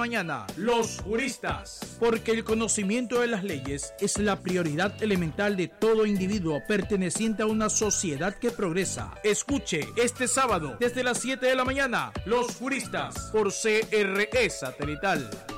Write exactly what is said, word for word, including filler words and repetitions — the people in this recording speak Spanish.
Mañana, los juristas, porque el conocimiento de las leyes es la prioridad elemental de todo individuo perteneciente a una sociedad que progresa. Escuche este sábado desde las siete de la mañana, los juristas, por C R E Satelital.